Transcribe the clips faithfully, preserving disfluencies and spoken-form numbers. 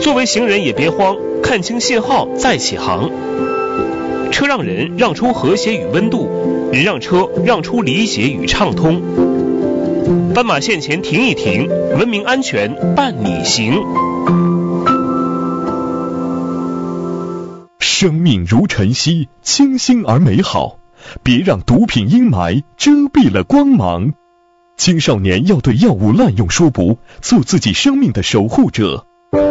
作为行人也别慌，看清信号再起航。车让人让出和谐与温度，人让车让出理解与畅通。斑马线前停一停，文明安全伴你行。 生命如晨曦，清新而美好，别让毒品阴霾遮蔽了光芒。青少年要对药物滥用说不，做自己生命的守护者。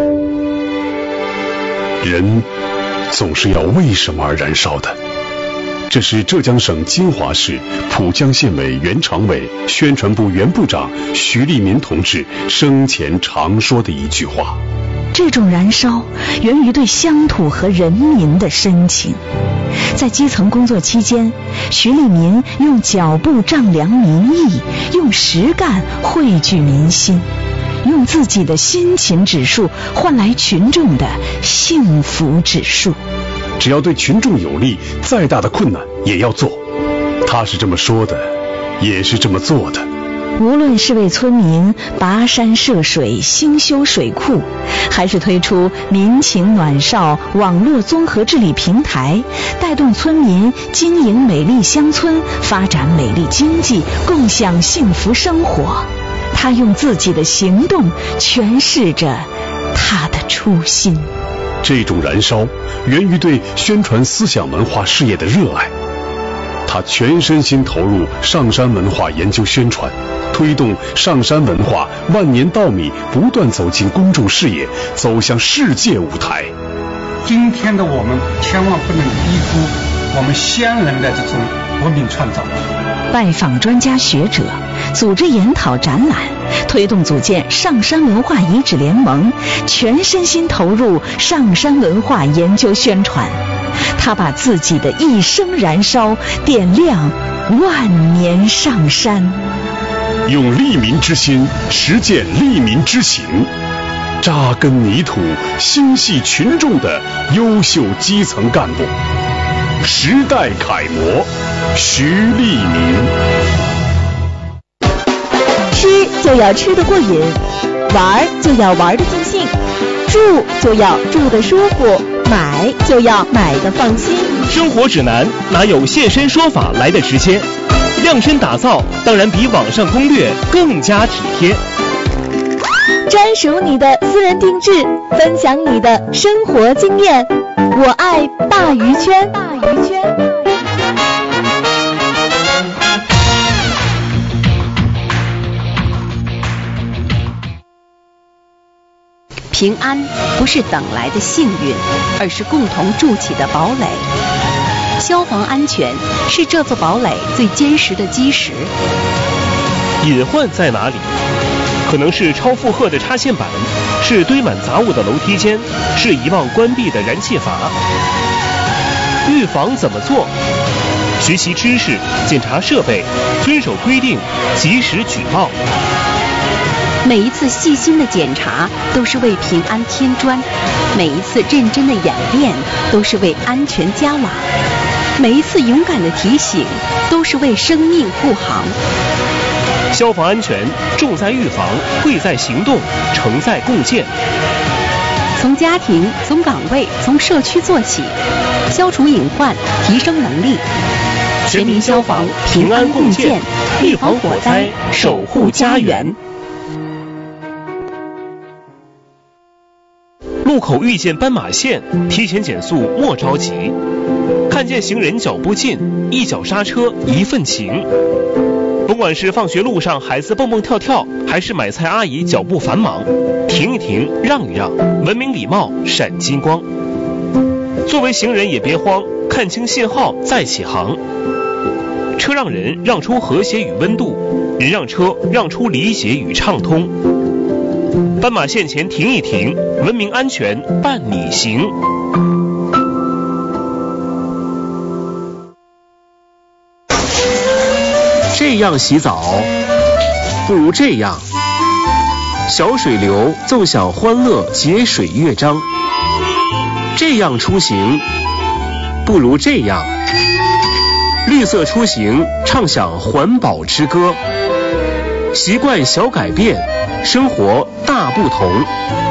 人总是要为什么而燃烧的？这是浙江省金华市浦江县委原常委、宣传部原部长徐立民同志生前常说的一句话。 这种燃烧源于对乡土和人民的深情。在基层工作期间，徐立民用脚步丈量民意，用实干汇聚民心，用自己的辛勤指数换来群众的幸福指数。 只要对群众有利，再大的困难也要做。他是这么说的，也是这么做的。 无论是为村民跋山涉水兴修水库，还是推出民情暖少网络综合治理平台，带动村民经营美丽乡村，发展美丽经济，共享幸福生活，他用自己的行动诠释着他的初心。 这种燃烧源于对宣传思想文化事业的热爱。他全身心投入上山文化研究宣传，推动上山文化万年稻米不断走进公众视野，走向世界舞台。 今天的我们千万不能低估我们先人的这种文明创造。 拜访专家学者，组织研讨展览，推动组建上山文化遗址联盟，全身心投入上山文化研究宣传。他把自己的一生燃烧点亮万年上山， 用利民之心实践利民之行，扎根泥土心系群众的优秀基层干部，时代楷模徐立民。 吃就要吃得过瘾，玩就要玩得尽兴，住就要住得舒服，买就要买得放心。 生活指南哪有现身说法来的直接？量身打造当然比网上攻略更加体贴。 专属你的私人定制，分享你的生活经验。我爱鲅鱼圈，鲅鱼圈。 平安不是等来的幸运，而是共同筑起的堡垒。消防安全是这座堡垒最坚实的基石。 隐患在哪里？可能是超负荷的插线板，是堆满杂物的楼梯间，是遗忘关闭的燃气阀。预防怎么做？学习知识，检查设备，遵守规定，及时举报。 每一次细心的检查都是为平安添砖，每一次认真的演练都是为安全加瓦，每一次勇敢的提醒都是为生命护航。 消防安全重在预防，贵在行动，成在共建。 从家庭、从岗位、从社区做起，消除隐患，提升能力。全民消防，平安共建，预防火灾，守护家园。 路口遇见斑马线，提前减速莫着急。看见行人脚步近，一脚刹车一份情。甭管是放学路上孩子蹦蹦跳跳，还是买菜阿姨脚步繁忙，停一停，让一让，文明礼貌闪金光。作为行人也别慌，看清信号再起航。车让人让出和谐与温度，人让车让出理解与畅通。斑马线前停一停，文明安全伴你行。这样洗澡，不如这样。小水流奏响欢乐节水乐章。这样出行，不如这样。绿色出行，唱响环保之歌。习惯小改变，生活大不同。